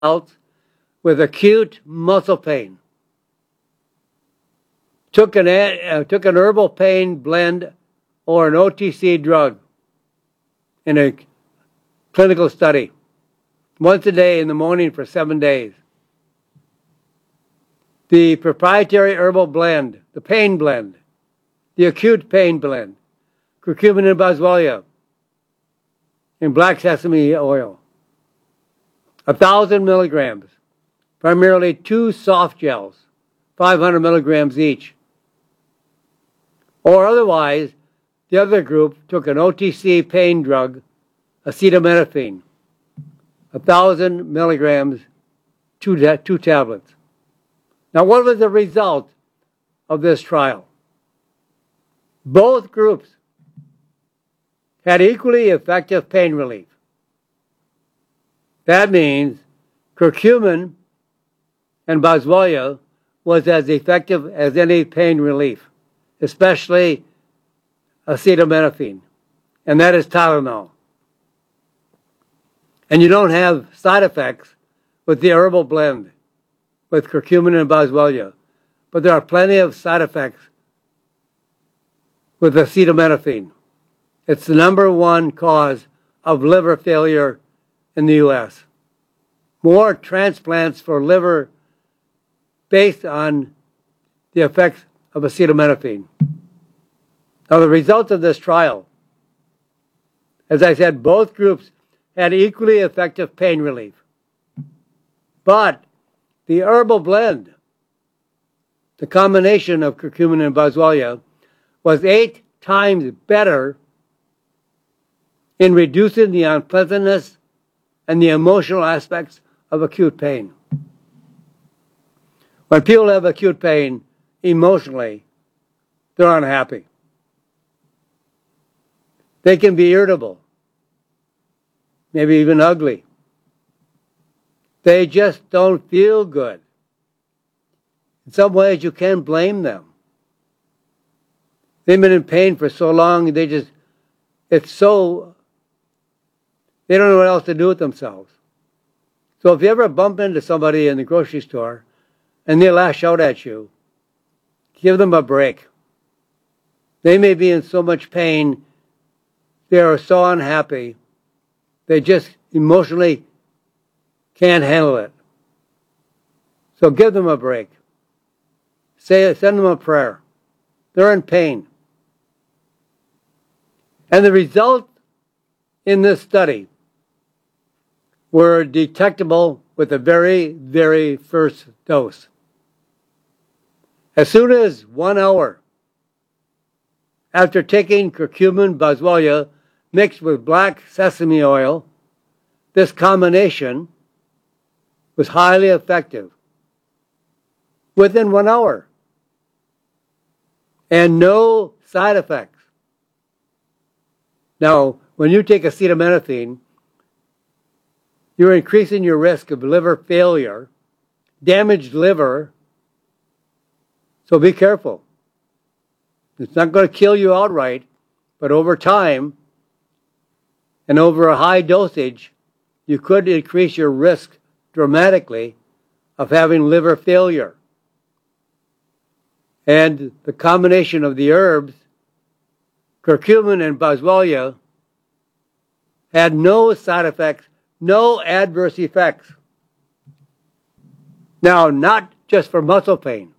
adults with acute muscle pain. Took an herbal pain blend or an OTC drug in a clinical study, once a day in the morning for 7 days. The proprietary herbal blend, the pain blend, the acute pain blend, curcumin and boswellia, and black sesame oil. 1,000 milligrams, primarily 2 soft gels, 500 milligrams each. Or otherwise, the other group took an OTC pain drug, acetaminophen, 1,000 milligrams, 2 tablets. Now, what was the result of this trial? Both groups had equally effective pain relief. That means curcumin and boswellia was as effective as any pain relief, especially acetaminophen, and that is Tylenol. And you don't have side effects with the herbal blend with curcumin and boswellia, but there are plenty of side effects with acetaminophen. It's the #1 cause of liver failure in the U.S. More transplants for liver based on the effects of acetaminophen. Now, the results of this trial, as I said, both groups had equally effective pain relief. But the herbal blend, the combination of curcumin and boswellia, was 8 times better in reducing the unpleasantness and the emotional aspects of acute pain. When people have acute pain, emotionally, they're unhappy. They can be irritable, maybe even ugly. They just don't feel good. In some ways, you can't blame them. They've been in pain for so long, they don't know what else to do with themselves. So if you ever bump into somebody in the grocery store and they lash out at you, give them a break. They may be in so much pain, they are so unhappy, they just emotionally can't handle it. So give them a break. Send them a prayer. They're in pain. And the result in this study were detectable with the very, very first dose. As soon as 1 hour after taking curcumin boswellia mixed with black sesame oil, this combination was highly effective within 1 hour and no side effects. Now, when you take acetaminophen, you're increasing your risk of liver failure, damaged liver, so be careful. It's not going to kill you outright, but over time and over a high dosage, you could increase your risk dramatically of having liver failure. And the combination of the herbs, curcumin and boswellia, had no side effects, no adverse effects. Now, not just for muscle pain.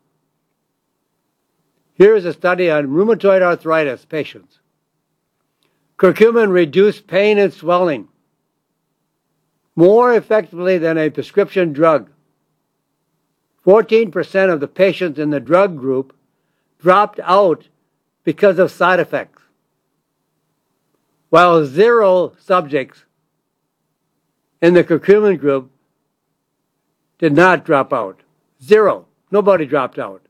Here's a study on rheumatoid arthritis patients. Curcumin reduced pain and swelling more effectively than a prescription drug. 14% of the patients in the drug group dropped out because of side effects, while 0 subjects in the curcumin group did not drop out. 0. Nobody dropped out.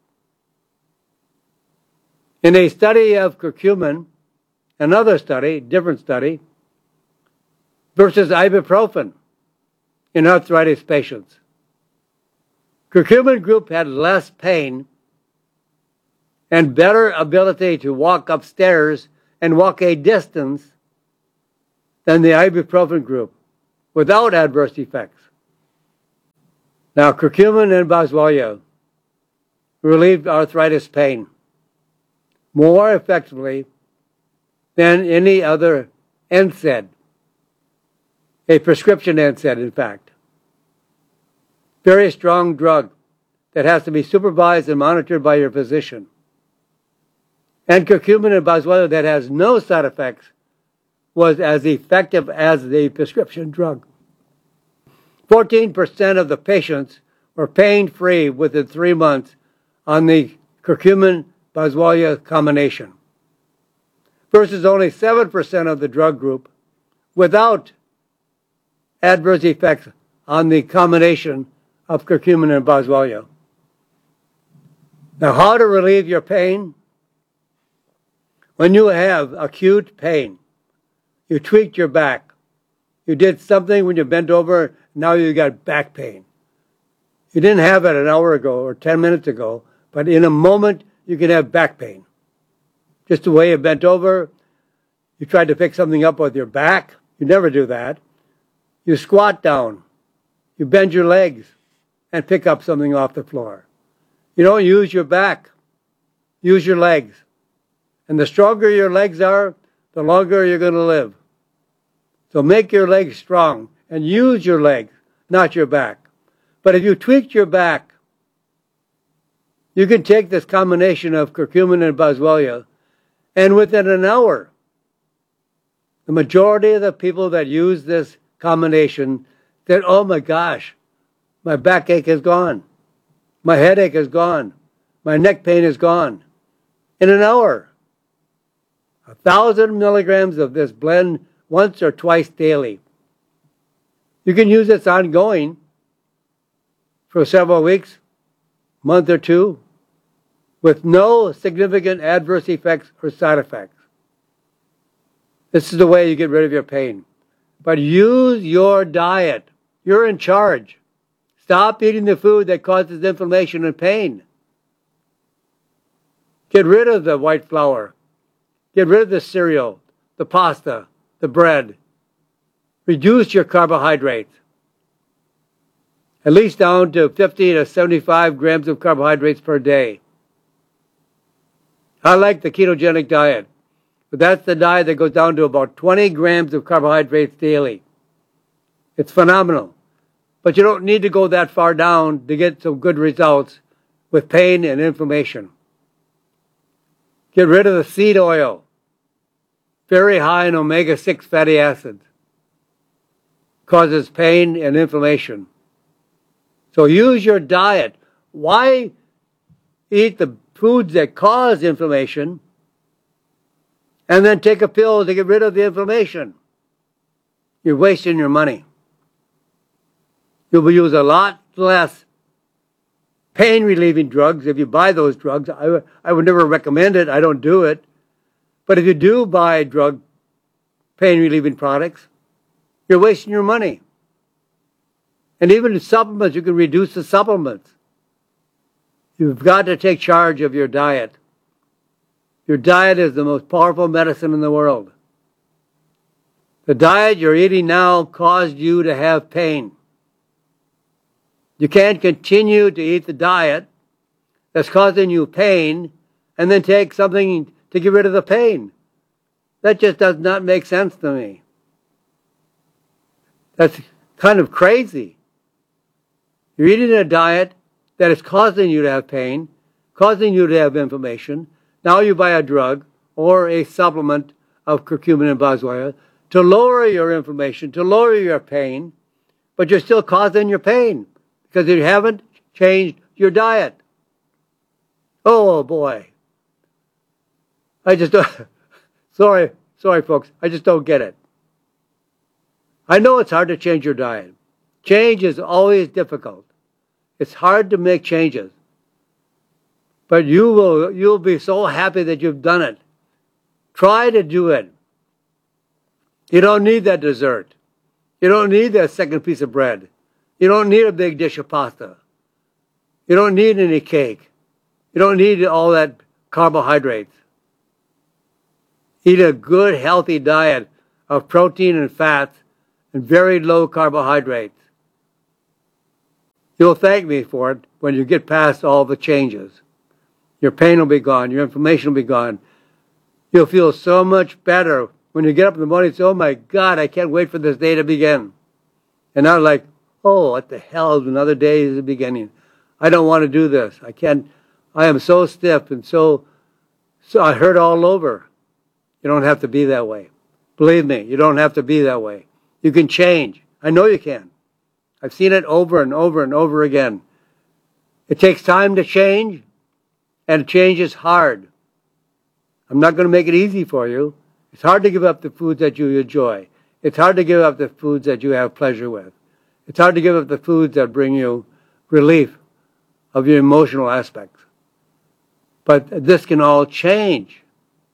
In a study of curcumin, another study, different study, versus ibuprofen in arthritis patients, curcumin group had less pain and better ability to walk upstairs and walk a distance than the ibuprofen group without adverse effects. Now, curcumin and boswellia relieve arthritis pain more effectively than any other NSAID, a prescription NSAID, in fact. Very strong drug that has to be supervised and monitored by your physician. And curcumin and boswellia that has no side effects was as effective as the prescription drug. 14% of the patients were pain-free within 3 months on the curcumin-boswellia combination, versus only 7% of the drug group without adverse effects on the combination of curcumin and boswellia. Now, how to relieve your pain? When you have acute pain, you tweaked your back, you did something when you bent over, now you got back pain. You didn't have it an hour ago or 10 minutes ago, but in a moment you can have back pain. Just the way you bent over, you tried to pick something up with your back, you never do that. You squat down, you bend your legs and pick up something off the floor. You don't use your back, use your legs. And the stronger your legs are, the longer you're going to live. So make your legs strong and use your legs, not your back. But if you tweaked your back, you can take this combination of curcumin and boswellia, and within an hour, the majority of the people that use this combination said, oh my gosh, my backache is gone. My headache is gone. My neck pain is gone. In an hour. 1,000 milligrams of this blend once or twice daily. You can use this ongoing for several weeks, month or two, with no significant adverse effects or side effects. This is the way you get rid of your pain. But use your diet. You're in charge. Stop eating the food that causes inflammation and pain. Get rid of the white flour. Get rid of the cereal, the pasta, the bread. Reduce your carbohydrates. At least down to 50 to 75 grams of carbohydrates per day. I like the ketogenic diet, but that's the diet that goes down to about 20 grams of carbohydrates daily. It's phenomenal. But you don't need to go that far down to get some good results with pain and inflammation. Get rid of the seed oil. Very high in omega-6 fatty acids. Causes pain and inflammation. So use your diet. Why eat the foods that cause inflammation and then take a pill to get rid of the inflammation? You're wasting your money. You'll use a lot less pain-relieving drugs if you buy those drugs. I would never recommend it. I don't do it. But if you do buy pain-relieving products, you're wasting your money. And even in supplements, you can reduce the supplements. You've got to take charge of your diet. Your diet is the most powerful medicine in the world. The diet you're eating now caused you to have pain. You can't continue to eat the diet that's causing you pain and then take something to get rid of the pain. That just does not make sense to me. That's kind of crazy. You're eating a diet that is causing you to have pain, causing you to have inflammation. Now you buy a drug or a supplement of curcumin and boswellia to lower your inflammation, to lower your pain, but you're still causing your pain because you haven't changed your diet. Oh boy. I just don't, sorry folks, I just don't get it. I know it's hard to change your diet. Change is always difficult. It's hard to make changes. But you'll be so happy that you've done it. Try to do it. You don't need that dessert. You don't need that second piece of bread. You don't need a big dish of pasta. You don't need any cake. You don't need all that carbohydrates. Eat a good, healthy diet of protein and fats and very low carbohydrates. You'll thank me for it when you get past all the changes. Your pain will be gone. Your inflammation will be gone. You'll feel so much better when you get up in the morning and say, oh my God, I can't wait for this day to begin. And not like, oh, what the hell, another day is the beginning. I don't want to do this. I can't, I am so stiff and so I hurt all over. You don't have to be that way. Believe me, you don't have to be that way. You can change. I know you can. I've seen it over and over and over again. It takes time to change, and change is hard. I'm not going to make it easy for you. It's hard to give up the foods that you enjoy. It's hard to give up the foods that you have pleasure with. It's hard to give up the foods that bring you relief of your emotional aspects. But this can all change.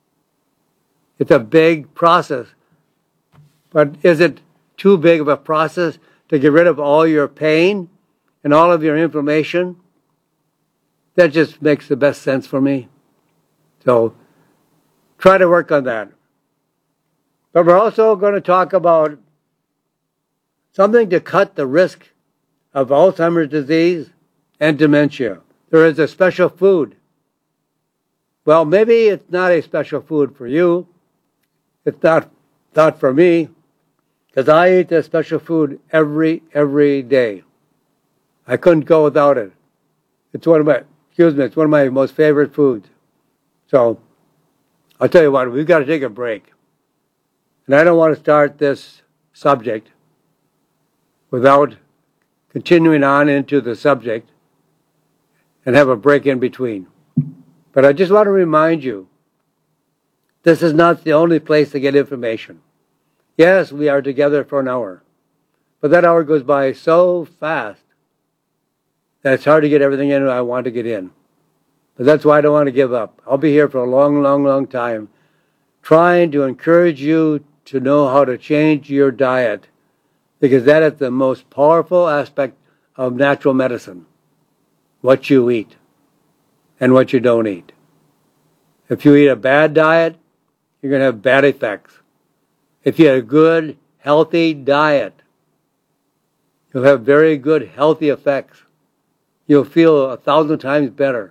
It's a big process. But is it too big of a process to get rid of all your pain and all of your inflammation? That just makes the best sense for me. So try to work on that. But we're also going to talk about something to cut the risk of Alzheimer's disease and dementia. There is a special food. Well, maybe it's not a special food for you. It's not for me, because I eat this special food every day. I couldn't go without it. It's one of my most favorite foods. So I'll tell you what, we've got to take a break. And I don't want to start this subject without continuing on into the subject and have a break in between. But I just want to remind you, this is not the only place to get information. Yes, we are together for an hour, but that hour goes by so fast that it's hard to get everything in I want to get in. But that's why I don't want to give up. I'll be here for a long time, trying to encourage you to know how to change your diet, because that is the most powerful aspect of natural medicine, what you eat and what you don't eat. If you eat a bad diet, you're going to have bad effects. If you have a good, healthy diet, you'll have very good, healthy effects. You'll feel 1,000 times better.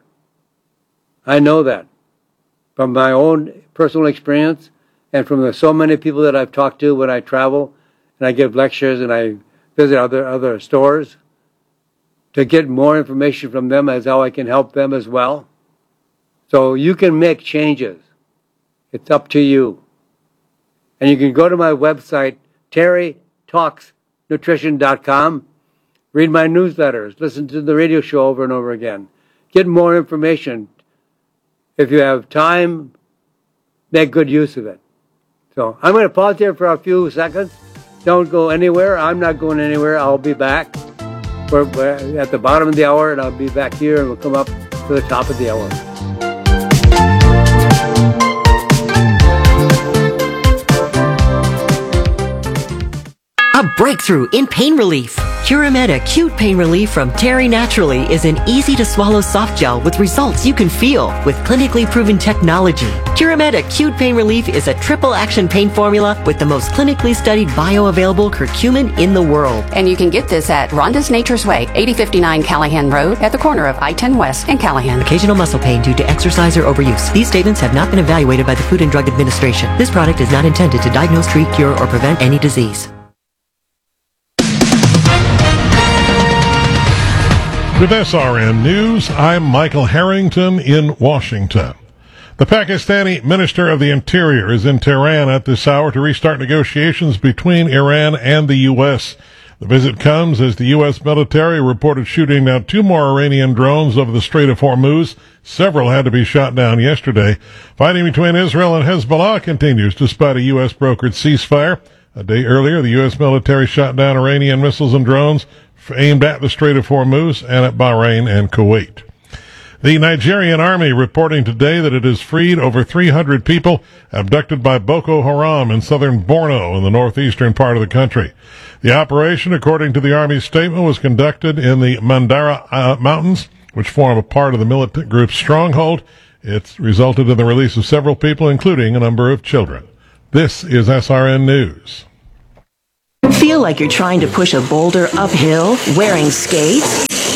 I know that from my own personal experience and from so many people that I've talked to when I travel and I give lectures and I visit other stores to get more information from them as how I can help them as well. So you can make changes. It's up to you. And you can go to my website, terrytalksnutrition.com, read my newsletters, listen to the radio show over and over again, get more information. If you have time, make good use of it. So I'm going to pause here for a few seconds. Don't go anywhere. I'm not going anywhere. I'll be back. We're at the bottom of the hour, and I'll be back here, and we'll come up to the top of the hour. A breakthrough in pain relief. Curamed Acute Pain Relief from Terry Naturally is an easy-to-swallow soft gel with results you can feel with clinically proven technology. Curamed Acute Pain Relief is a triple-action pain formula with the most clinically studied bioavailable curcumin in the world. And you can get this at Rhonda's Nature's Way, 8059 Callahan Road, at the corner of I-10 West and Callahan. Occasional muscle pain due to exercise or overuse. These statements have not been evaluated by the Food and Drug Administration. This product is not intended to diagnose, treat, cure, or prevent any disease. With SRN News, I'm Michael Harrington in Washington. The Pakistani Minister of the Interior is in Tehran at this hour to restart negotiations between Iran and the U.S. The visit comes as the U.S. military reported shooting down 2 more Iranian drones over the Strait of Hormuz. Several had to be shot down yesterday. Fighting between Israel and Hezbollah continues despite a U.S.-brokered ceasefire. A day earlier, the U.S. military shot down Iranian missiles and drones aimed at the Strait of Hormuz and at Bahrain and Kuwait. The Nigerian army reporting today that it has freed over 300 people abducted by Boko Haram in southern Borno in the northeastern part of the country. The operation, according to the army's statement, was conducted in the Mandara Mountains, which form a part of the militant group's stronghold. It's resulted in the release of several people, including a number of children. This is SRN News. Feel like you're trying to push a boulder uphill wearing skates?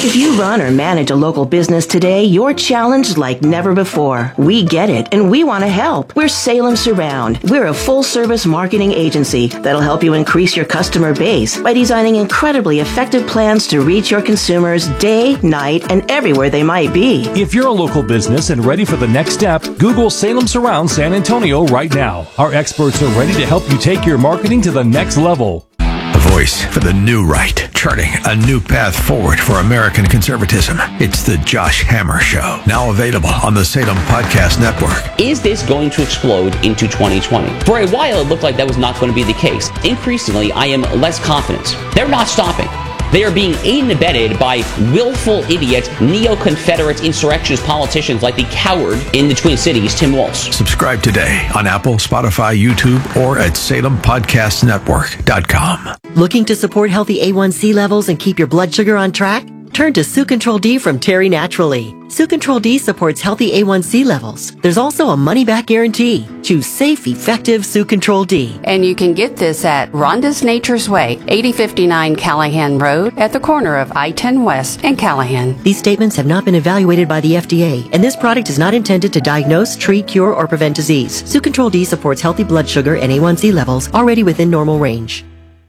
If you run or manage a local business today, you're challenged like never before. We get it, and we want to help. We're Salem Surround. We're a full-service marketing agency that'll help you increase your customer base by designing incredibly effective plans to reach your consumers day, night, and everywhere they might be. If you're a local business and ready for the next step, Google Salem Surround San Antonio right now. Our experts are ready to help you take your marketing to the next level. A voice for the new right, charting a new path forward for American conservatism. It's the Josh Hammer Show, now available on the Salem Podcast Network. Is this going to explode into 2020? For a while, it looked like that was not going to be the case. Increasingly, I am less confident. They're not stopping. They are being aided and abetted by willful idiots, neo-Confederate insurrectionist politicians like the coward in the Twin Cities, Tim Walz. Subscribe today on Apple, Spotify, YouTube, or at SalemPodcastNetwork.com. Looking to support healthy A1C levels and keep your blood sugar on track? Turn to Sue Control D from Terry Naturally. Sue Control D supports healthy A1C levels. There's also a money-back guarantee. Choose safe, effective Sue Control D. And you can get this at Rhonda's Nature's Way, 8059 Callahan Road at the corner of I-10 West and Callahan. These statements have not been evaluated by the FDA, and this product is not intended to diagnose, treat, cure, or prevent disease. Sue Control D supports healthy blood sugar and A1C levels already within normal range.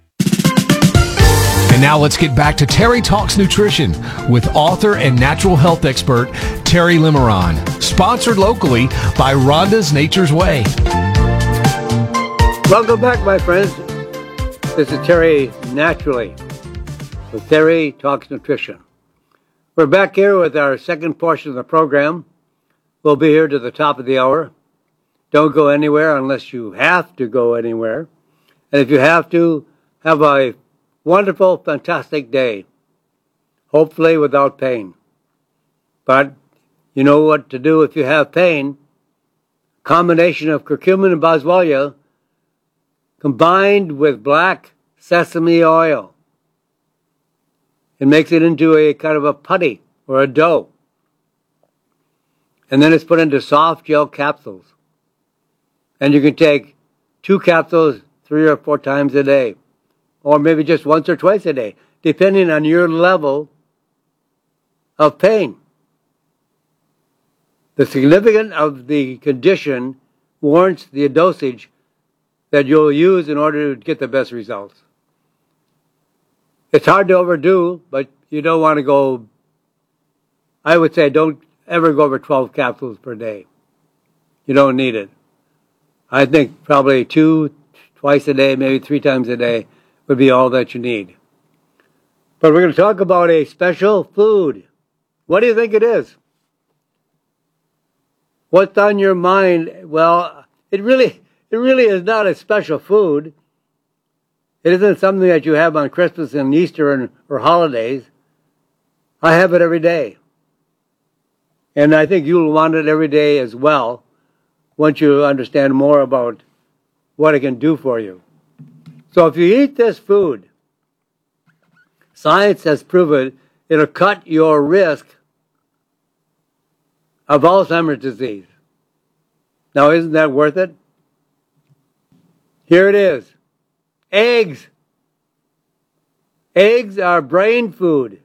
And now let's get back to Terry Talks Nutrition with author and natural health expert Terry Limeron, sponsored locally by Rhonda's Nature's Way. Welcome back, my friends. This is Terry Naturally with Terry Talks Nutrition. We're back here with our second portion of the program. We'll be here to the top of the hour. Don't go anywhere unless you have to go anywhere. And if you have to, have a wonderful, fantastic day. Hopefully without pain. But you know what to do if you have pain. Combination of curcumin and boswellia combined with black sesame oil. It makes it into a kind of a putty or a dough. And then it's put into soft gel capsules. And you can take 2 capsules 3 or 4 times a day. Or maybe just once or twice a day, depending on your level of pain. The significance of the condition warrants the dosage that you'll use in order to get the best results. It's hard to overdo, but you don't want to go, I would say don't ever go over 12 capsules per day. You don't need it. I think probably 2 twice a day, maybe 3 times a day would be all that you need. But we're going to talk about a special food. What do you think it is? What's on your mind? Well, it really is not a special food. It isn't something that you have on Christmas and Easter or holidays. I have it every day. And I think you'll want it every day as well once you understand more about what it can do for you. So if you eat this food, science has proven it'll cut your risk of Alzheimer's disease. Now, isn't that worth it? Here it is. Eggs. Eggs are brain food.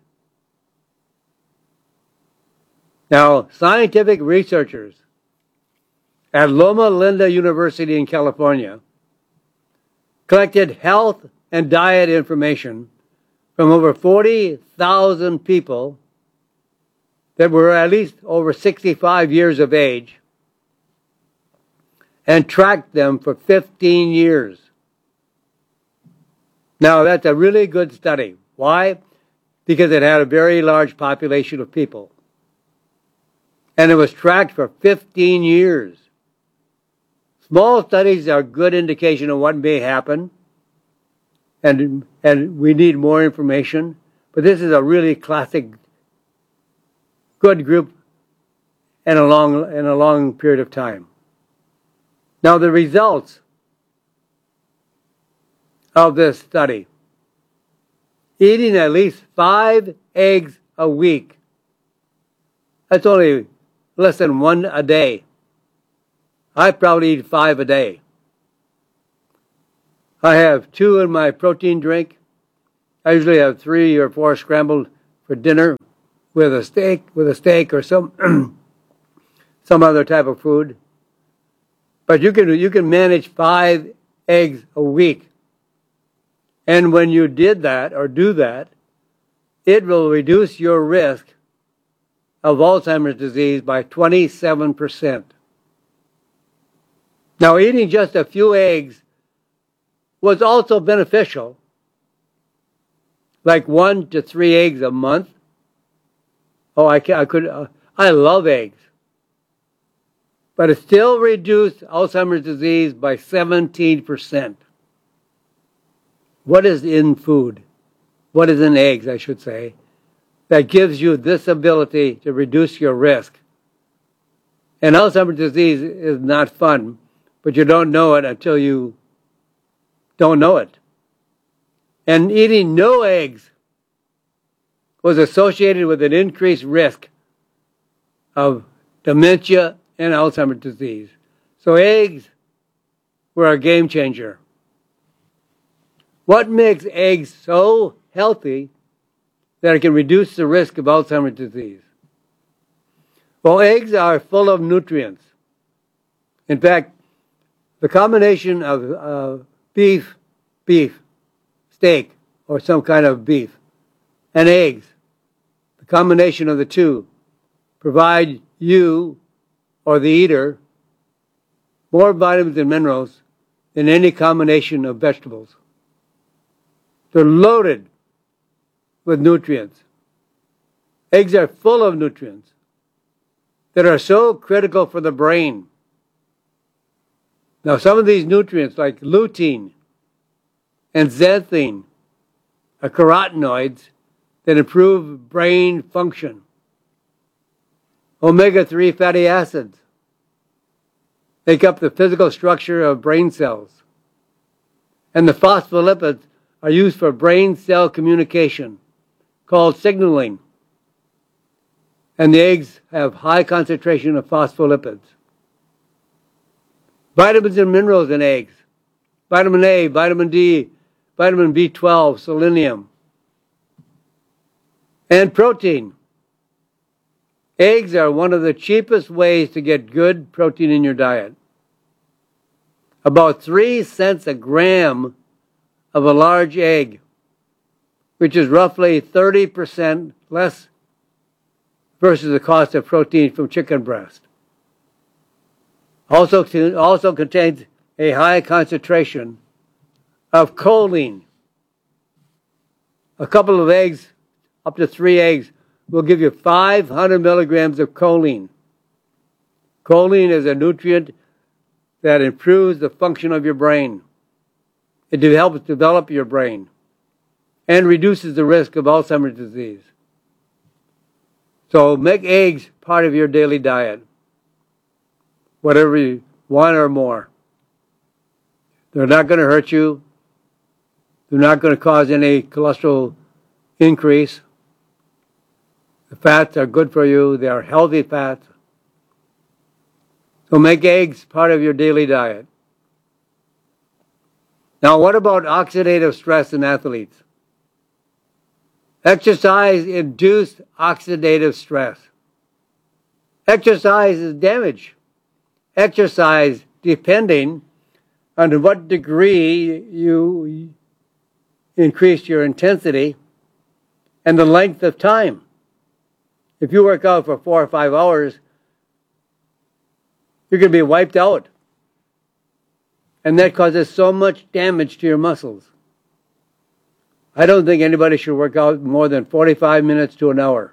Now, scientific researchers at Loma Linda University in California collected health and diet information from over 40,000 people that were at least over 65 years of age and tracked them for 15 years. Now, that's a really good study. Why? Because it had a very large population of people. And it was tracked for 15 years. Small studies are a good indication of what may happen, and we need more information. But this is a really classic, good group in a long period of time. Now the results of this study: eating at least 5 eggs a week. That's only less than 1 a day. I probably eat 5 a day. I have 2 in my protein drink. I usually have 3 or 4 scrambled for dinner with a steak or some some other type of food. But you can manage 5 eggs a week. And when you did that or do that, it will reduce your risk of Alzheimer's disease by 27%. Now, eating just a few eggs was also beneficial, like 1 to 3 eggs a month. Oh, I love eggs. But it still reduced Alzheimer's disease by 17%. What is in food? What is in eggs, I should say, that gives you this ability to reduce your risk? And Alzheimer's disease is not fun, but you don't know it until you don't know it. And eating no eggs was associated with an increased risk of dementia and Alzheimer's disease. So eggs were a game changer. What makes eggs so healthy that it can reduce the risk of Alzheimer's disease? Well, eggs are full of nutrients. In fact, the combination of beef, steak, or some kind of beef, and eggs, the combination of the two, provide you or the eater more vitamins and minerals than any combination of vegetables. They're loaded with nutrients. Eggs are full of nutrients that are so critical for the brain. Now, some of these nutrients, like lutein and zeaxanthin, are carotenoids that improve brain function. Omega-3 fatty acids make up the physical structure of brain cells. And the phospholipids are used for brain cell communication, called signaling. And the eggs have high concentration of phospholipids. Vitamins and minerals in eggs: vitamin A, vitamin D, vitamin B12, selenium, and protein. Eggs are one of the cheapest ways to get good protein in your diet. About 3 cents a gram of a large egg, which is roughly 30% less versus the cost of protein from chicken breast. Also contains a high concentration of choline. A couple of eggs, up to 3 eggs, will give you 500 milligrams of choline. Choline is a nutrient that improves the function of your brain. It helps develop your brain and reduces the risk of Alzheimer's disease. So make eggs part of your daily diet, whatever you want or more. They're not going to hurt you. They're not going to cause any cholesterol increase. The fats are good for you. They are healthy fats. So make eggs part of your daily diet. Now, what about oxidative stress in athletes? Exercise-induced oxidative stress. Exercise is damage. Exercise, depending on to what degree you increase your intensity and the length of time. If you work out for 4 or 5 hours, you're going to be wiped out. And that causes so much damage to your muscles. I don't think anybody should work out more than 45 minutes to an hour.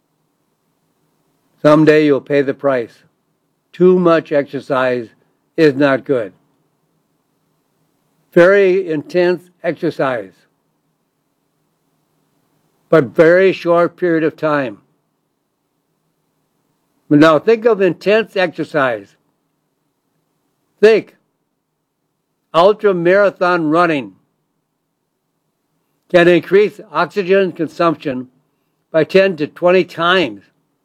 Someday you'll pay the price. Too much exercise is not good. Very intense exercise, but very short period of time. But now think of intense exercise. Think ultra marathon running can increase oxygen consumption by 10 to 20 times,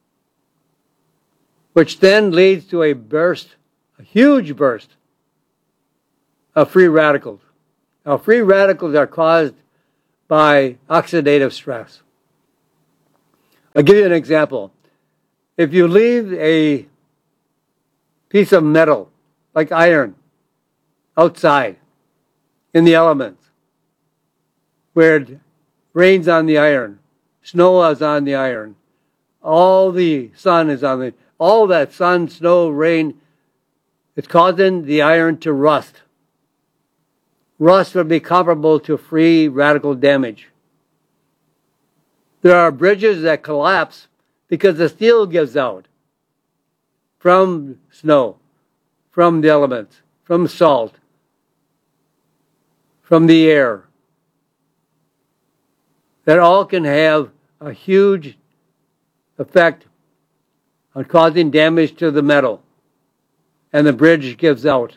which then leads to a huge burst of free radicals. Now, free radicals are caused by oxidative stress. I'll give you an example. If you leave a piece of metal, like iron, outside in the elements, where it rains on the iron, snow is on the iron, all the sun is on it, all that sun, snow, rain, it's causing the iron to rust. Rust would be comparable to free radical damage. There are bridges that collapse because the steel gives out from snow, from the elements, from salt, from the air. That all can have a huge effect on causing damage to the metal, and the bridge gives out.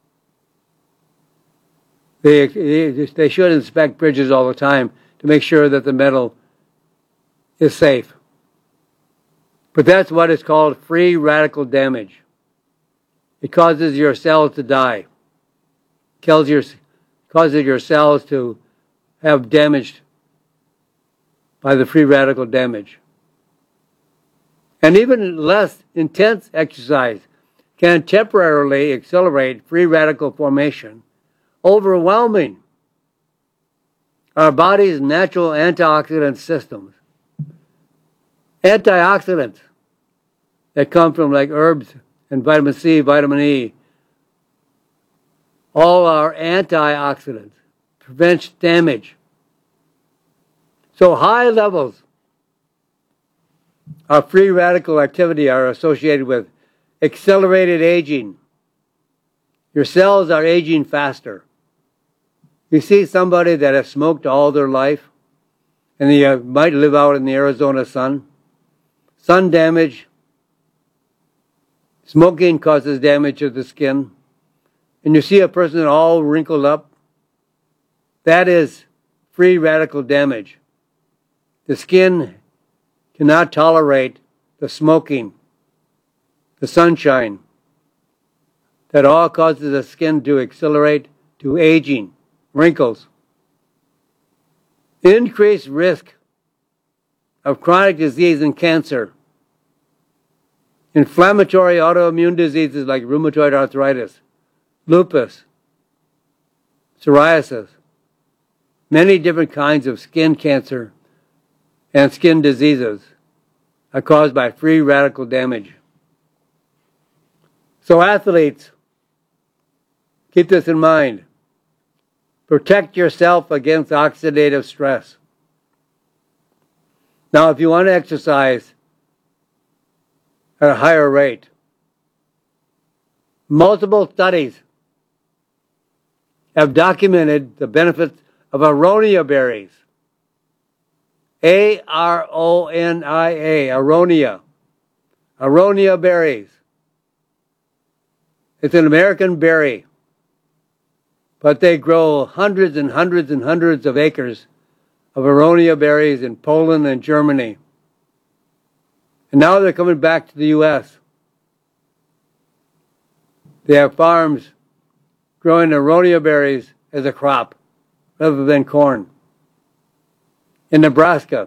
They should inspect bridges all the time to make sure that the metal is safe. But that's what is called free radical damage. It causes your cells to die. Causes your cells to have damaged by the free radical damage. And even less intense exercise can temporarily accelerate free radical formation, overwhelming our body's natural antioxidant systems. Antioxidants that come from like herbs and vitamin C, vitamin E, all are antioxidants, prevents damage. So high levels of free radical activity are associated with accelerated aging. Your cells are aging faster. You see somebody that has smoked all their life, and they might live out in the Arizona sun. Sun damage. Smoking causes damage to the skin. And you see a person all wrinkled up. That is free radical damage. The skin cannot tolerate the smoking, the sunshine. That all causes the skin to accelerate to aging, wrinkles. Increased risk of chronic disease and cancer. Inflammatory autoimmune diseases like rheumatoid arthritis, lupus, psoriasis, many different kinds of skin cancer and skin diseases are caused by free radical damage. So athletes, keep this in mind. Protect yourself against oxidative stress. Now, if you want to exercise at a higher rate, multiple studies have documented the benefits of aronia berries. A-R-O-N-I-A, aronia. Aronia berries. It's an American berry, but they grow hundreds and hundreds and hundreds of acres of aronia berries in Poland and Germany. And now they're coming back to the U.S. They have farms growing aronia berries as a crop rather than corn. In Nebraska,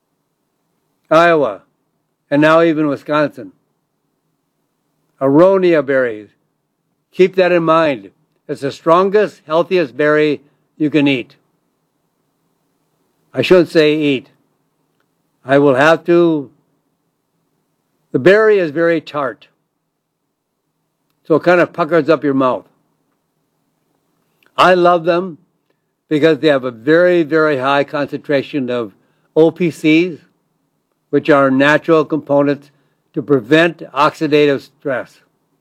Iowa, and now even Wisconsin. Aronia berries. Keep that in mind. It's the strongest, healthiest berry you can eat. I shouldn't say eat. I will have to. The berry is very tart, so it kind of puckers up your mouth. I love them because they have a very, very high concentration of OPCs, which are natural components to prevent oxidative stress.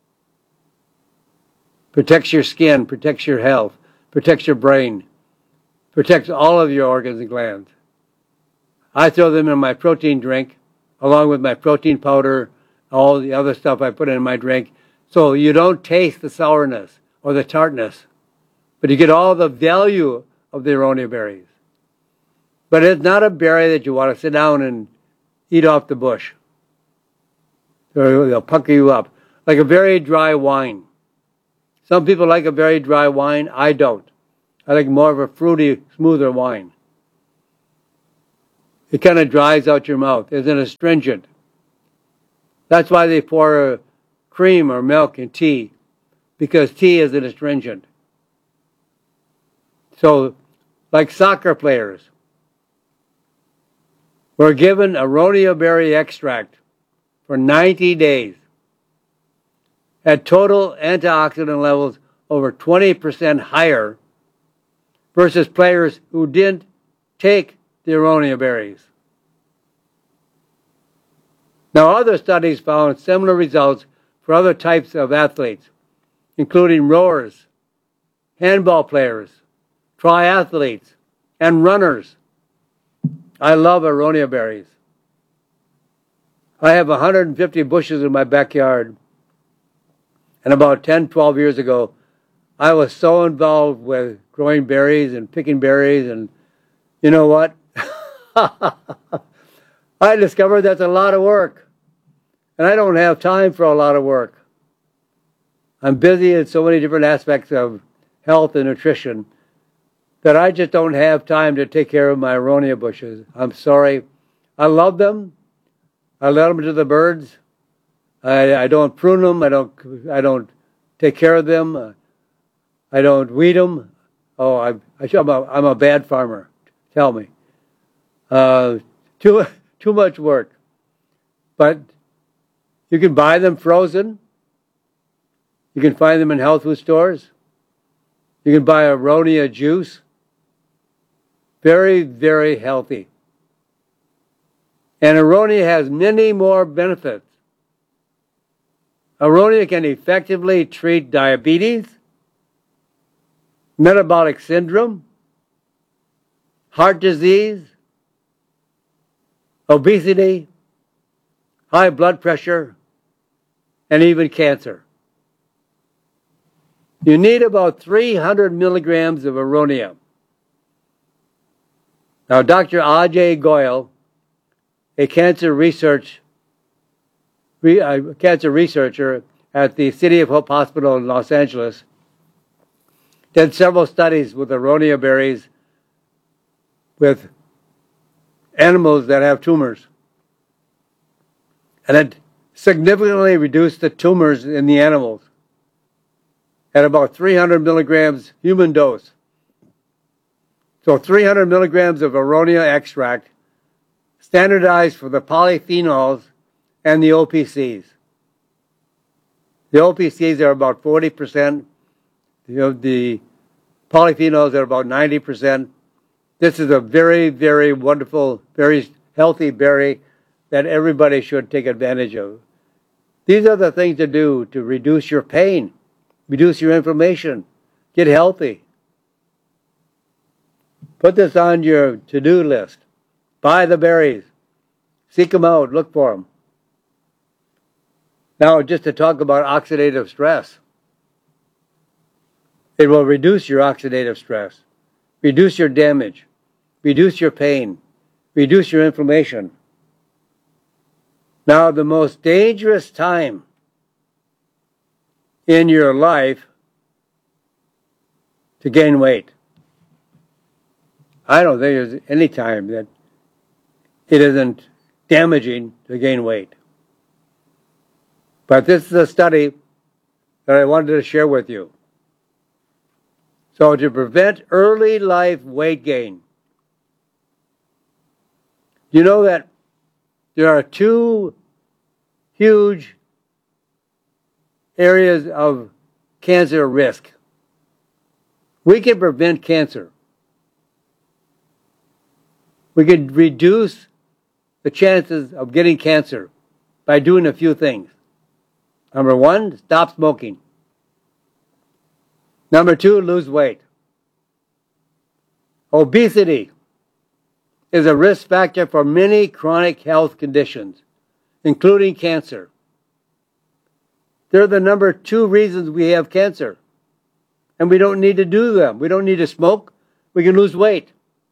Protects your skin, protects your health, protects your brain, protects all of your organs and glands. I throw them in my protein drink, along with my protein powder, all the other stuff I put in my drink, so you don't taste the sourness or the tartness, but you get all the value of the aronia berries. But it's not a berry that you want to sit down and eat off the bush. They'll pucker you up. Like a very dry wine. Some people like a very dry wine. I don't. I like more of a fruity, smoother wine. It kind of dries out your mouth. It's an astringent. That's why they pour cream or milk in tea, because tea is an astringent. So, like soccer players, were given aronia berry extract for 90 days, had total antioxidant levels over 20% higher versus players who didn't take the aronia berries. Now, other studies found similar results for other types of athletes, including rowers, handball players, triathletes, and runners. I love aronia berries. I have 150 bushes in my backyard. And about 10, 12 years ago, I was so involved with growing berries and picking berries. And you know what? I discovered that's a lot of work. And I don't have time for a lot of work. I'm busy in so many different aspects of health and nutrition that I just don't have time to take care of my aronia bushes. I'm sorry. I love them. I let them to the birds. I don't prune them. I don't take care of them. I don't weed them. Oh, I'm a bad farmer. Tell me. Too much work. But you can buy them frozen. You can find them in health food stores. You can buy aronia juice. Very, very healthy. And aronia has many more benefits. Aronia can effectively treat diabetes, metabolic syndrome, heart disease, obesity, high blood pressure, and even cancer. You need about 300 milligrams of aronia. Now, Dr. Ajay Goyal, a cancer researcher at the City of Hope Hospital in Los Angeles, did several studies with aronia berries with animals that have tumors. And it significantly reduced the tumors in the animals at about 300 milligrams human dose. So 300 milligrams of aronia extract, standardized for the polyphenols and the OPCs. The OPCs are about 40%. The polyphenols are about 90%. This is a very, very wonderful, very healthy berry that everybody should take advantage of. These are the things to do to reduce your pain, reduce your inflammation, get healthy. Put this on your to-do list. Buy the berries. Seek them out. Look for them. Now, just to talk about oxidative stress. It will reduce your oxidative stress, reduce your damage, reduce your pain, reduce your inflammation. Now, the most dangerous time in your life to gain weight. I don't think there's any time that it isn't damaging to gain weight. But this is a study that I wanted to share with you. So to prevent early life weight gain, you know that there are two huge areas of cancer risk. We can prevent cancer. We can reduce the chances of getting cancer by doing a few things. Number one, stop smoking. Number two, lose weight. Obesity is a risk factor for many chronic health conditions, including cancer. They're the number two reasons we have cancer. And we don't need to do them. We don't need to smoke. We can lose weight.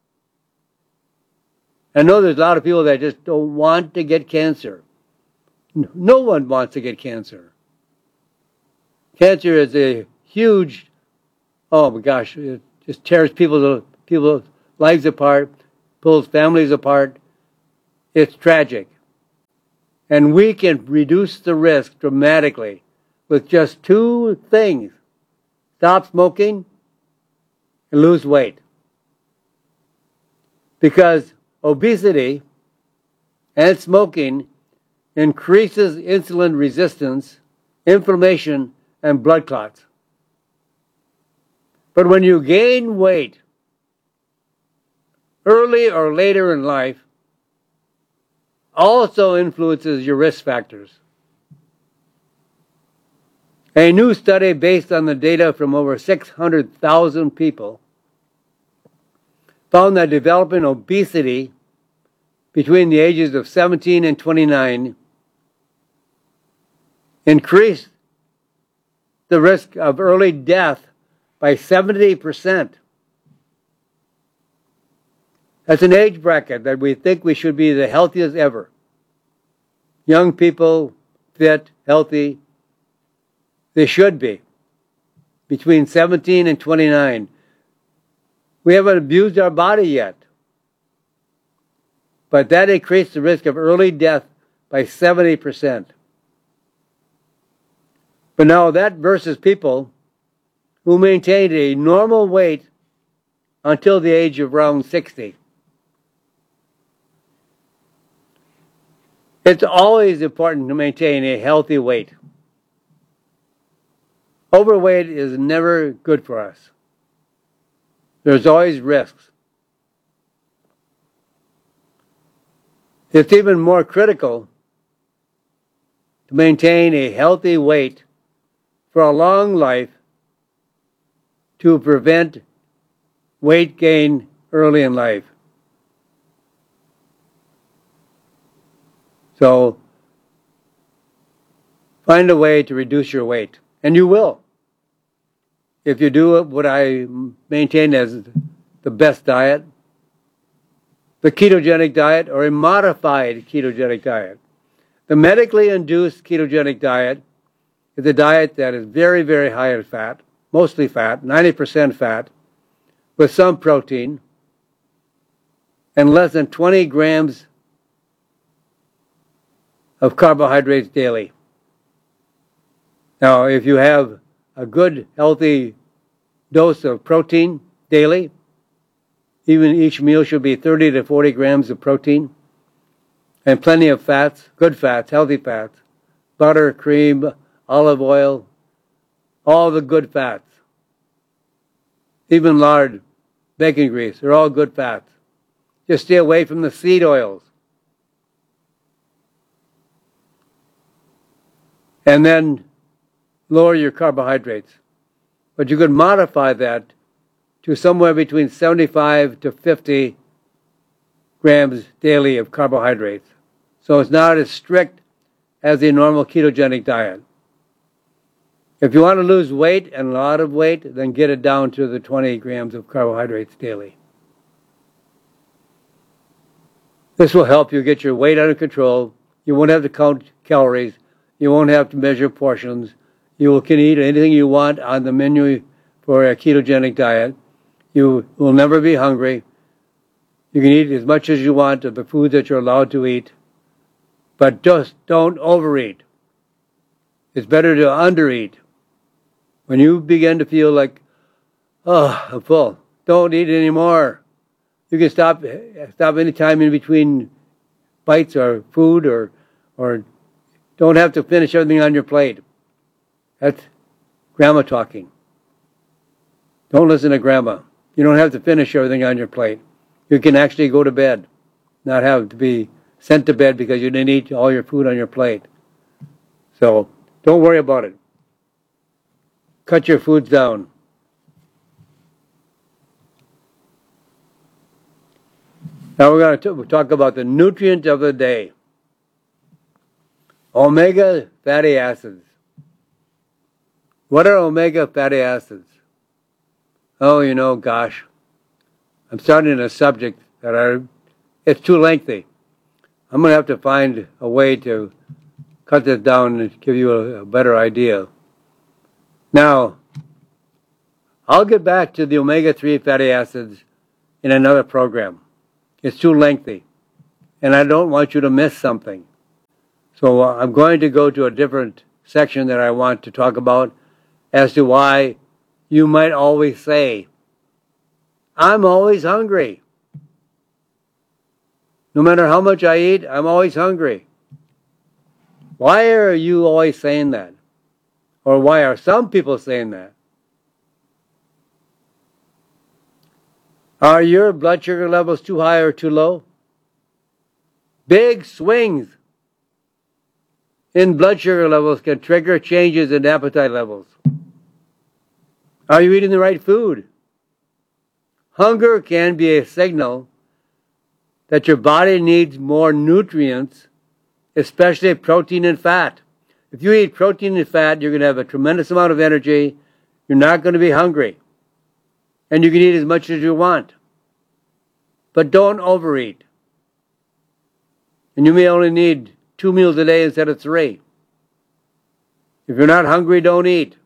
I know there's a lot of people that just don't want to get cancer. No one wants to get cancer. Cancer is a huge, oh my gosh, it just tears people's lives apart, pulls families apart, It's tragic. And we can reduce the risk dramatically with just two things. Stop smoking and lose weight. Because obesity and smoking increases insulin resistance, inflammation, and blood clots. But when you gain weight early or later in life, also influences your risk factors. A new study based on the data from over 600,000 people found that developing obesity between the ages of 17 and 29 increased the risk of early death by 70%. That's an age bracket that we think we should be the healthiest ever. Young people, fit, healthy, they should be. Between 17 and 29. We haven't abused our body yet. But that increased the risk of early death by 70%. But now that versus people who maintained a normal weight until the age of around 60. It's always important to maintain a healthy weight. Overweight is never good for us. There's always risks. It's even more critical to maintain a healthy weight for a long life to prevent weight gain early in life. So, find a way to reduce your weight. And you will. If you do what I maintain as the best diet, the ketogenic diet, or a modified ketogenic diet. The medically induced ketogenic diet is a diet that is very, very high in fat, mostly fat, 90% fat, with some protein, and less than 20 grams of carbohydrates daily. Now, if you have a good, healthy dose of protein daily, even each meal should be 30 to 40 grams of protein, and plenty of fats, good fats, healthy fats, butter, cream, olive oil, all the good fats. Even lard, bacon grease, they're all good fats. Just stay away from the seed oils. And then lower your carbohydrates. But you could modify that to somewhere between 75 to 50 grams daily of carbohydrates. So it's not as strict as the normal ketogenic diet. If you want to lose weight, and a lot of weight, then get it down to the 20 grams of carbohydrates daily. This will help you get your weight under control. You won't have to count calories. You won't have to measure portions. You can eat anything you want on the menu for a ketogenic diet. You will never be hungry. You can eat as much as you want of the food that you're allowed to eat. But just don't overeat. It's better to undereat. When you begin to feel like, oh, I'm full, don't eat anymore. You can stop any time in between bites or food, or don't have to finish everything on your plate. That's grandma talking. Don't listen to grandma. You don't have to finish everything on your plate. You can actually go to bed, not have to be sent to bed because you didn't eat all your food on your plate. So don't worry about it. Cut your foods down. Now we're going to talk about the nutrient of the day. Omega fatty acids. What are omega fatty acids? Oh, gosh. I'm starting a subject it's too lengthy. I'm going to have to find a way to cut this down and give you a better idea. Now, I'll get back to the omega-3 fatty acids in another program. It's too lengthy. and I don't want you to miss something. So I'm going to go to a different section that I want to talk about as to why you might always say, I'm always hungry. No matter how much I eat, I'm always hungry. Why are you always saying that? Or why are some people saying that? Are your blood sugar levels too high or too low? Big swings in blood sugar levels can trigger changes in appetite levels. Are you eating the right food? Hunger can be a signal that your body needs more nutrients, especially protein and fat. If you eat protein and fat, you're going to have a tremendous amount of energy. You're not going to be hungry. And you can eat as much as you want. But don't overeat. And you may only need 2 meals a day instead of 3. If you're not hungry, don't eat.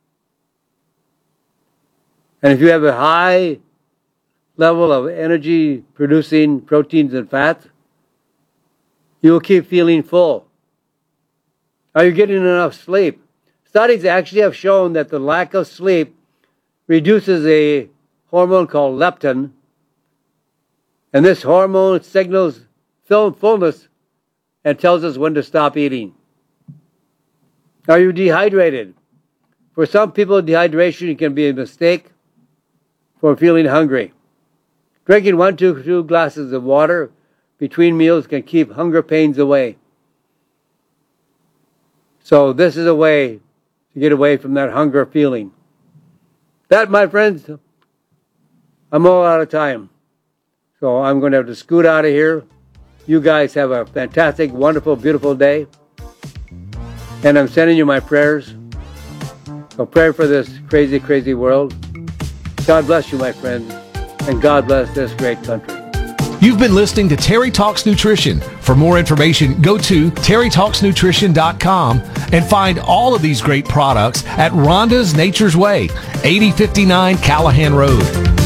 And if you have a high level of energy producing proteins and fats, you will keep feeling full. Are you getting enough sleep? Studies actually have shown that the lack of sleep reduces a hormone called leptin, and this hormone signals fullness and tells us when to stop eating. Are you dehydrated? For some people, dehydration can be a mistake for feeling hungry. Drinking 1 to 2 glasses of water between meals can keep hunger pains away. So this is a way to get away from that hunger feeling. That, my friends, I'm all out of time. So I'm going to have to scoot out of here. You guys have a fantastic, wonderful, beautiful day. And I'm sending you my prayers. So pray for this crazy, crazy world. God bless you, my friends. And God bless this great country. You've been listening to Terry Talks Nutrition. For more information, go to terrytalksnutrition.com and find all of these great products at Rhonda's Nature's Way, 8059 Callahan Road.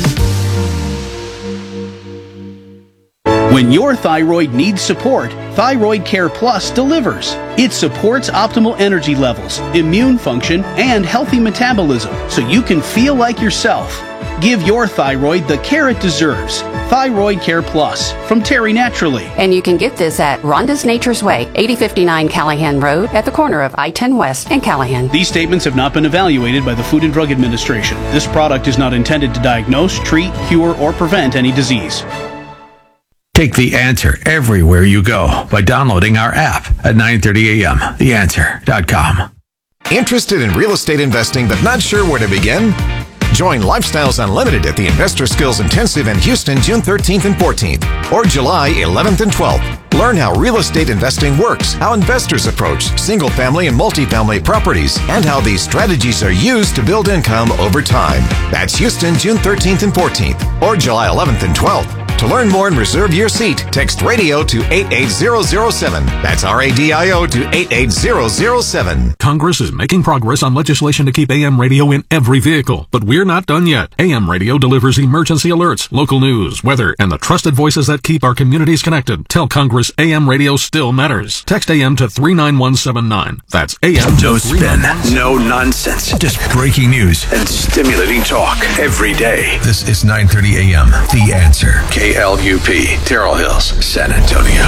When your thyroid needs support, Thyroid Care Plus delivers. It supports optimal energy levels, immune function, and healthy metabolism so you can feel like yourself. Give your thyroid the care it deserves. Thyroid Care Plus from Terry Naturally. And you can get this at Rhonda's Nature's Way, 8059 Callahan Road at the corner of I-10 West and Callahan. These statements have not been evaluated by the Food and Drug Administration. This product is not intended to diagnose, treat, cure, or prevent any disease. Take The Answer everywhere you go by downloading our app at 9:30 a.m. TheAnswer.com. Interested in real estate investing but not sure where to begin? Join Lifestyles Unlimited at the Investor Skills Intensive in Houston, June 13th and 14th, or July 11th and 12th. Learn how real estate investing works, how investors approach single-family and multifamily properties, and how these strategies are used to build income over time. That's Houston, June 13th and 14th, or July 11th and 12th. To learn more and reserve your seat, text radio to 88007. That's RADIO to 88007. Congress is making progress on legislation to keep AM radio in every vehicle, but we're not done yet. AM radio delivers emergency alerts, local news, weather, and the trusted voices that keep our communities connected. Tell Congress AM radio still matters. Text AM to 39179. That's AM to No spin, no nonsense, just breaking news and stimulating talk every day. This is 9:30 a.m. The Answer. KLUP, Terrell Hills, San Antonio.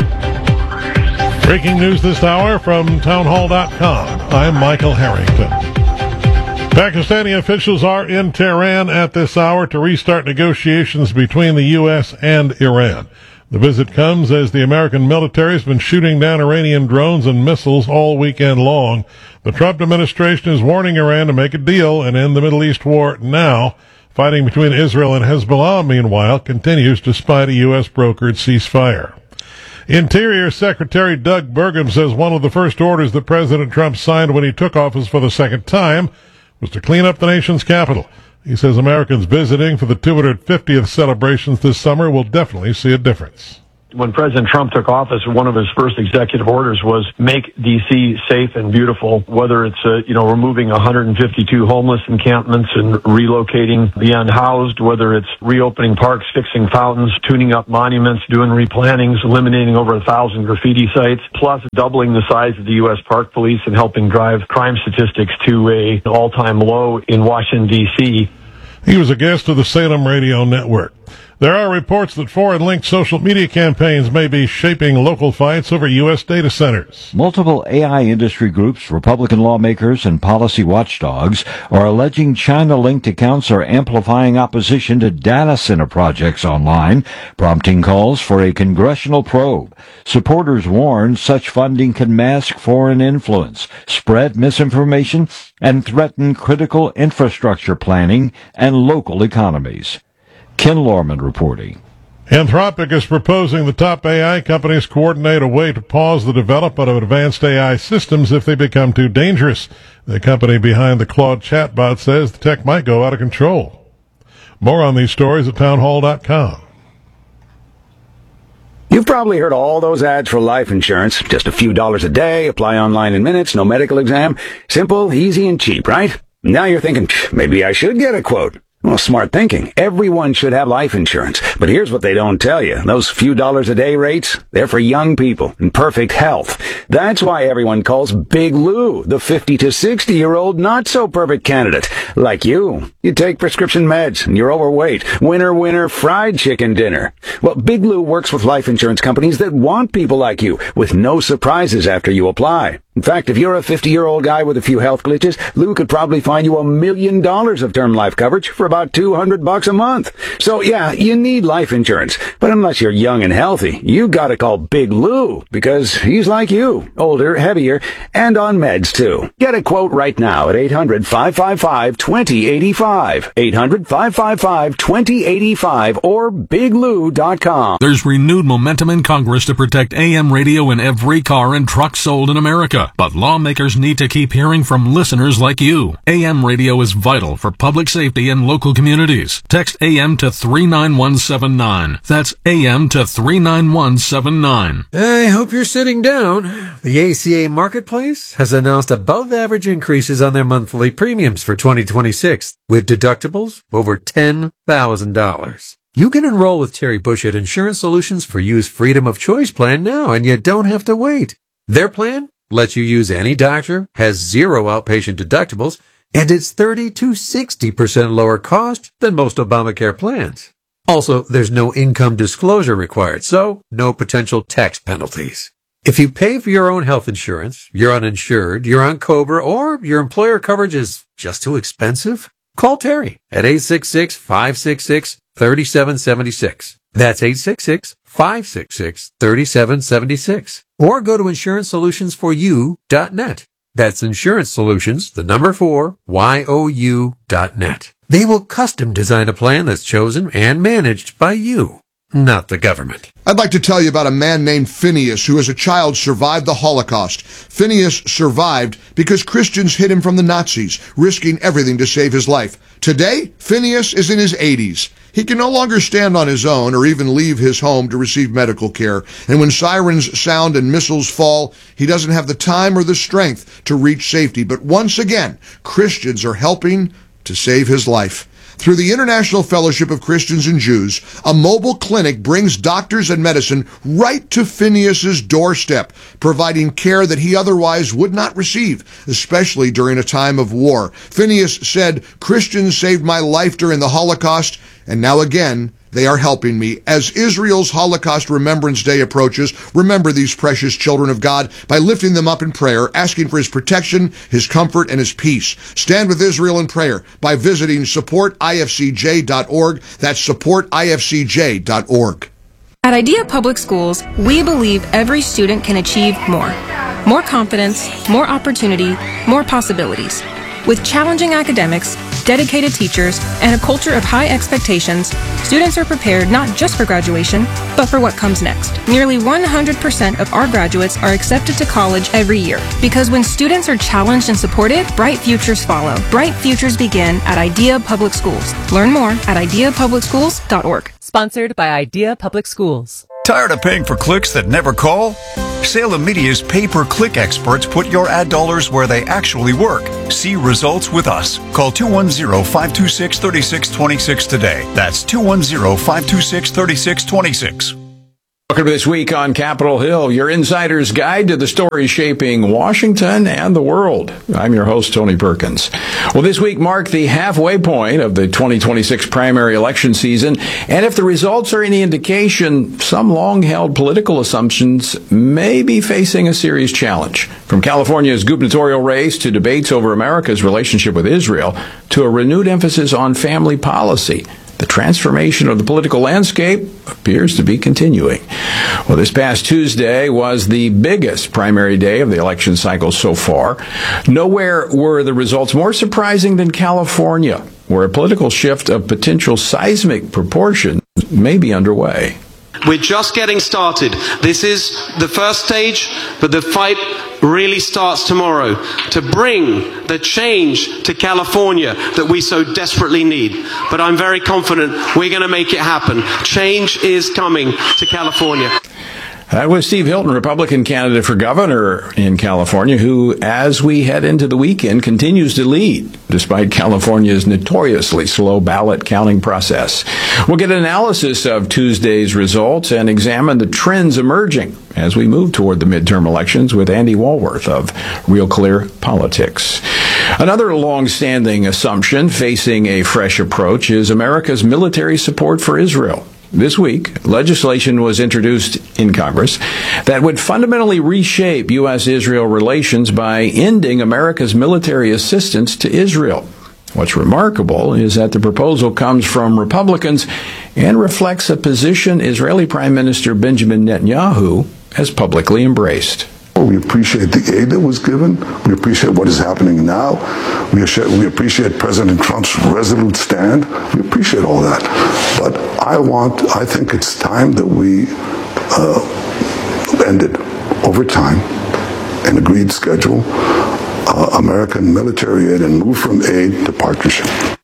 Breaking news this hour from townhall.com. I'm Michael Harrington. Pakistani officials are in Tehran at this hour to restart negotiations between the U.S. and Iran. The visit comes as the American military has been shooting down Iranian drones and missiles all weekend long. The Trump administration is warning Iran to make a deal and end the Middle East war now. Fighting between Israel and Hezbollah, meanwhile, continues despite a U.S.-brokered ceasefire. Interior Secretary Doug Burgum says one of the first orders that President Trump signed when he took office for the second time was to clean up the nation's capital. He says Americans visiting for the 250th celebrations this summer will definitely see a difference. When President Trump took office, one of his first executive orders was make D.C. safe and beautiful, whether it's, removing 152 homeless encampments and relocating the unhoused, whether it's reopening parks, fixing fountains, tuning up monuments, doing replantings, eliminating over 1,000 graffiti sites, plus doubling the size of the U.S. Park Police and helping drive crime statistics to an all-time low in Washington, D.C. He was a guest of the Salem Radio Network. There are reports that foreign-linked social media campaigns may be shaping local fights over U.S. data centers. Multiple AI industry groups, Republican lawmakers, and policy watchdogs are alleging China-linked accounts are amplifying opposition to data center projects online, prompting calls for a congressional probe. Supporters warn such funding can mask foreign influence, spread misinformation, and threaten critical infrastructure planning and local economies. Ken Lorman reporting. Anthropic is proposing the top AI companies coordinate a way to pause the development of advanced AI systems if they become too dangerous. The company behind the Claude chatbot says the tech might go out of control. More on these stories at townhall.com. You've probably heard all those ads for life insurance. Just a few dollars a day, apply online in minutes, no medical exam. Simple, easy, and cheap, right? Now you're thinking, maybe I should get a quote. Well, smart thinking. Everyone should have life insurance. But here's what they don't tell you. Those few dollars a day rates, they're for young people in perfect health. That's why everyone calls Big Lou the 50 to 60-year-old not-so-perfect candidate. Like you. You take prescription meds and you're overweight. Winner, fried chicken dinner. Well, Big Lou works with life insurance companies that want people like you with no surprises after you apply. In fact, if you're a 50-year-old guy with a few health glitches, Lou could probably find you $1 million of term life coverage for about $200 a month. So yeah, you need life insurance. But unless you're young and healthy, you gotta call Big Lou, because he's like you, older, heavier, and on meds too. Get a quote right now at 800-555-2085. 800-555-2085 or biglou.com. There's renewed momentum in Congress to protect AM radio in every car and truck sold in America. But lawmakers need to keep hearing from listeners like you. AM radio is vital for public safety and local communities. Text AM to 39179. That's AM to 39179. I hope you're sitting down. The ACA Marketplace has announced above-average increases on their monthly premiums for 2026, with deductibles over $10,000. You can enroll with Terry Bushett Insurance Solutions for You's Freedom of Choice plan now, and you don't have to wait. Their plan lets you use any doctor, has zero outpatient deductibles, and it's 30 to 60% lower cost than most Obamacare plans. Also, there's no income disclosure required, so no potential tax penalties. If you pay for your own health insurance, you're uninsured, you're on COBRA, or your employer coverage is just too expensive, call Terry at 866-566-3776. That's 866-566-3776. Or go to insurancesolutionsforyou.net. That's Insurance Solutions, the number 4, YOU.net. They will custom design a plan that's chosen and managed by you, not the government. I'd like to tell you about a man named Phineas who as a child survived the Holocaust. Phineas survived because Christians hid him from the Nazis, risking everything to save his life. Today, Phineas is in his 80s. He can no longer stand on his own or even leave his home to receive medical care. And when sirens sound and missiles fall, he doesn't have the time or the strength to reach safety. But once again, Christians are helping to save his life. Through the International Fellowship of Christians and Jews, a mobile clinic brings doctors and medicine right to Phineas's doorstep, providing care that he otherwise would not receive, especially during a time of war. Phineas said, "Christians saved my life during the Holocaust, and now again, they are helping me." As Israel's Holocaust Remembrance Day approaches, remember these precious children of God by lifting them up in prayer, asking for his protection, his comfort, and his peace. Stand with Israel in prayer by visiting supportifcj.org. That's supportifcj.org. At Idea Public Schools, we believe every student can achieve more. More confidence, more opportunity, more possibilities. With challenging academics, dedicated teachers, and a culture of high expectations, students are prepared not just for graduation, but for what comes next. Nearly 100% of our graduates are accepted to college every year, because when students are challenged and supported, bright futures follow. Bright futures begin at Idea Public Schools. Learn more at ideapublicschools.org. Sponsored by Idea Public Schools. Tired of paying for clicks that never call? Salem Media's pay-per-click experts put your ad dollars where they actually work. See results with us. Call 210-526-3626 today. That's 210-526-3626. Welcome to This Week on Capitol Hill, your insider's guide to the stories shaping Washington and the world. I'm your host, Tony Perkins. Well, this week marked the halfway point of the 2026 primary election season, and if the results are any indication, some long-held political assumptions may be facing a serious challenge. From California's gubernatorial race to debates over America's relationship with Israel to a renewed emphasis on family policy, the transformation of the political landscape appears to be continuing. Well, this past Tuesday was the biggest primary day of the election cycle so far. Nowhere were the results more surprising than California, where a political shift of potential seismic proportion may be underway. We're just getting started. This is the first stage, but the fight really starts tomorrow to bring the change to California that we so desperately need. But I'm very confident we're going to make it happen. Change is coming to California. That was Steve Hilton, Republican candidate for governor in California, who, as we head into the weekend, continues to lead, despite California's notoriously slow ballot counting process. We'll get an analysis of Tuesday's results and examine the trends emerging as we move toward the midterm elections with Andy Walworth of Real Clear Politics. Another long-standing assumption facing a fresh approach is America's military support for Israel. This week, legislation was introduced in Congress that would fundamentally reshape U.S.-Israel relations by ending America's military assistance to Israel. What's remarkable is that the proposal comes from Republicans and reflects a position Israeli Prime Minister Benjamin Netanyahu has publicly embraced. We appreciate the aid that was given. We appreciate what is happening now. We appreciate President Trump's resolute stand. We appreciate all that. But I think it's time that we ended over time an agreed schedule, American military aid, and move from aid to partnership.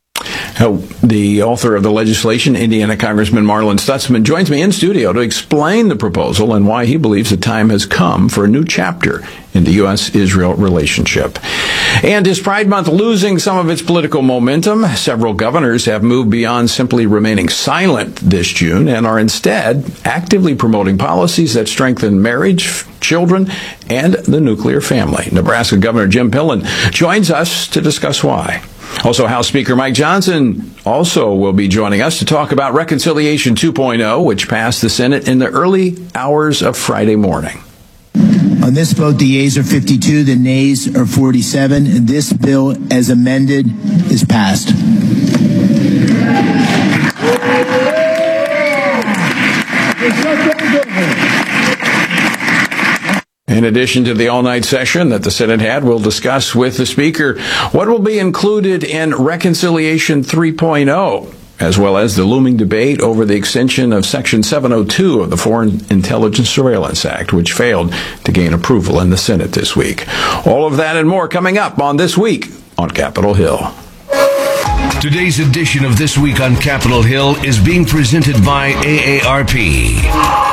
The author of the legislation, Indiana Congressman Marlin Stutzman, joins me in studio to explain the proposal and why he believes the time has come for a new chapter in the U.S.-Israel relationship. And is Pride Month losing some of its political momentum? Several governors have moved beyond simply remaining silent this June and are instead actively promoting policies that strengthen marriage, children, and the nuclear family. Nebraska Governor Jim Pillen joins us to discuss why. Also, House Speaker Mike Johnson also will be joining us to talk about Reconciliation 2.0, which passed the Senate in the early hours of Friday morning. On this vote, the yeas are 52, the nays are 47. This bill, as amended, is passed. In addition to the all-night session that the Senate had, we'll discuss with the Speaker what will be included in Reconciliation 3.0, as well as the looming debate over the extension of Section 702 of the Foreign Intelligence Surveillance Act, which failed to gain approval in the Senate this week. All of that and more coming up on This Week on Capitol Hill. Today's edition of This Week on Capitol Hill is being presented by AARP.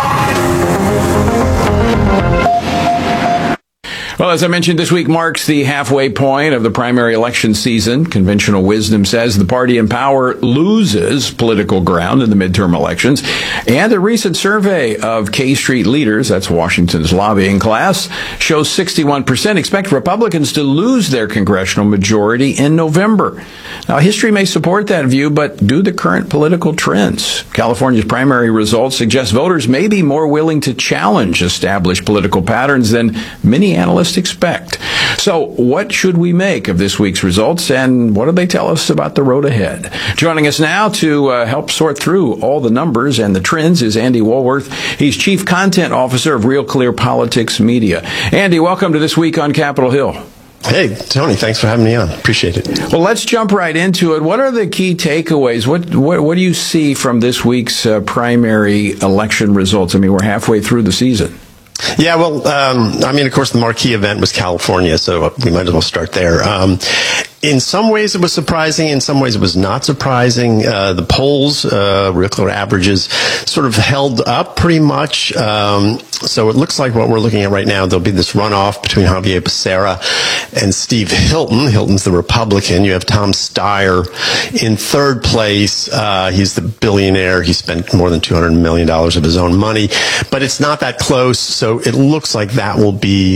Well, as I mentioned, this week marks the halfway point of the primary election season. Conventional wisdom says the party in power loses political ground in the midterm elections. And a recent survey of K Street leaders, that's Washington's lobbying class, shows 61% expect Republicans to lose their congressional majority in November. Now, history may support that view, but do the current political trends? California's primary results suggest voters may be more willing to challenge established political patterns than many analysts expect. So what should we make of this week's results, and what do they tell us about the road ahead? Joining us now to help sort through all the numbers and the trends is Andy Walworth. He's Chief Content Officer of Real Clear Politics Media. Andy, welcome to This Week on Capitol Hill. Hey, Tony, thanks for having me on. Appreciate it. Well, let's jump right into it. What are the key takeaways? What do you see from this week's primary election results? I mean, we're halfway through the season. Yeah, well, of course, the marquee event was California, so we might as well start there. In some ways it was surprising. In some ways it was not surprising. The polls, real clear averages, sort of held up pretty much. So it looks like what we're looking at right now, there'll be this runoff between Javier Becerra and Steve Hilton. Hilton's the Republican. You have Tom Steyer in third place. He's the billionaire. He spent more than $200 million of his own money. But it's not that close, so it looks like that will be